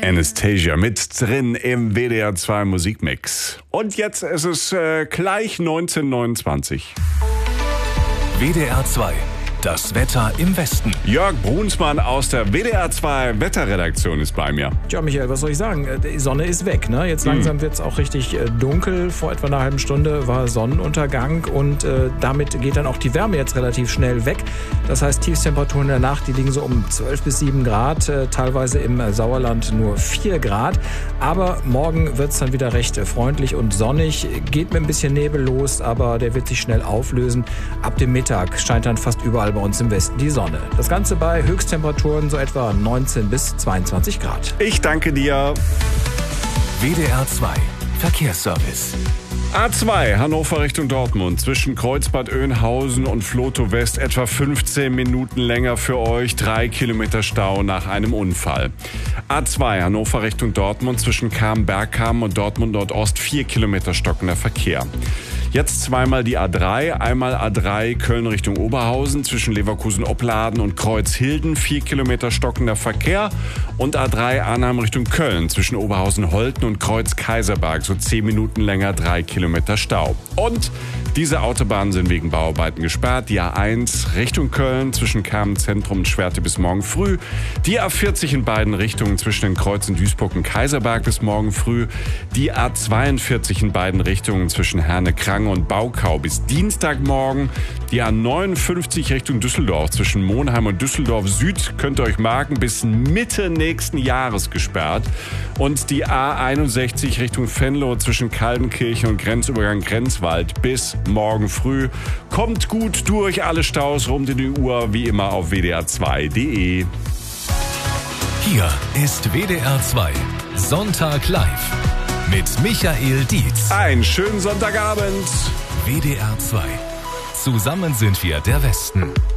Anastasia mit drin im WDR 2 Musikmix. Und jetzt ist es gleich 19:29. WDR 2. Das Wetter im Westen. Jörg Brunsmann aus der WDR 2 Wetterredaktion ist bei mir. Tja, Michael, was soll ich sagen? Die Sonne ist weg, ne? Jetzt langsam wird es auch richtig dunkel. Vor etwa einer halben Stunde war Sonnenuntergang und damit geht dann auch die Wärme jetzt relativ schnell weg. Das heißt, Tiefstemperaturen in der Nacht, die liegen so um 12 bis 7 Grad, teilweise im Sauerland nur 4 Grad. Aber morgen wird es dann wieder recht freundlich und sonnig. Geht mit ein bisschen Nebel los, aber der wird sich schnell auflösen. Ab dem Mittag scheint dann fast überall bei uns im Westen die Sonne. Das Ganze bei Höchsttemperaturen so etwa 19 bis 22 Grad. Ich danke dir. WDR 2 Verkehrsservice. A2 Hannover Richtung Dortmund zwischen Kreuzbad Oeynhausen und Vlotho West etwa 15 Minuten länger für euch, 3 Kilometer Stau nach einem Unfall. A2 Hannover Richtung Dortmund zwischen Bergkamen und Dortmund Nordost 4 Kilometer stockender Verkehr. Jetzt zweimal die A3, einmal A3 Köln Richtung Oberhausen zwischen Leverkusen-Opladen und Kreuzhilden 4 Kilometer stockender Verkehr und A3 Arnhem Richtung Köln zwischen Oberhausen-Holten und Kreuz-Kaiserberg so 10 Minuten länger 3 Kilometer Stau. Und diese Autobahnen sind wegen Bauarbeiten gesperrt. Die A1 Richtung Köln zwischen Kamenz-Zentrum und Schwerte bis morgen früh. Die A40 in beiden Richtungen zwischen den Kreuzen Duisburg und Kaiserberg bis morgen früh. Die A42 in beiden Richtungen zwischen Herne-Krange und Baukau bis Dienstagmorgen. Die A59 Richtung Düsseldorf zwischen Monheim und Düsseldorf Süd könnt ihr euch marken bis Mitte nächsten Jahres gesperrt. Und die A61 Richtung Venlo zwischen Kaldenkirchen und Grenzübergang Grenzwald bis morgen früh. Kommt gut durch alle Staus rund um die Uhr, wie immer auf wdr2.de. Hier ist WDR 2 Sonntag live mit Michael Dietz. Einen schönen Sonntagabend. WDR 2. Zusammen sind wir der Westen.